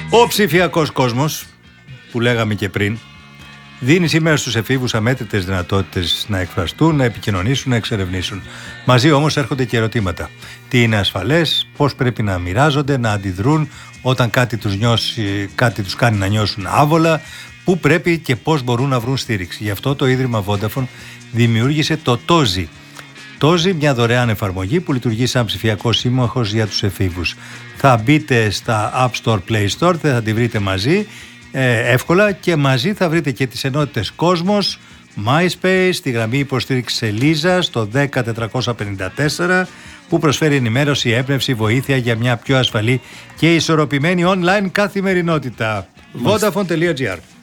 Ο ψηφιακός κόσμος, που λέγαμε και πριν, δίνει σήμερα στους εφήβους αμέτρητες δυνατότητες να εκφραστούν, να επικοινωνήσουν, να εξερευνήσουν. Μαζί όμως έρχονται και ερωτήματα. Τι είναι ασφαλές, πώς πρέπει να μοιράζονται, να αντιδρούν όταν κάτι τους κάνει να νιώσουν άβολα, πού πρέπει και πώς μπορούν να βρουν στήριξη. Γι' αυτό το Ίδρυμα Vodafone δημιούργησε το Tozi. Tozi, μια δωρεάν εφαρμογή που λειτουργεί σαν ψηφιακός σύμμαχος για τους εφήβους. Θα μπείτε στα App Store, Play Store, θα τη βρείτε μαζί εύκολα και μαζί θα βρείτε και τις ενότητες Κόσμος, MySpace, τη γραμμή υποστήριξης Ελίζα στο 10454 που προσφέρει ενημέρωση, έμπνευση, βοήθεια για μια πιο ασφαλή και ισορροπημένη online καθημερινότητα. Vodafone.gr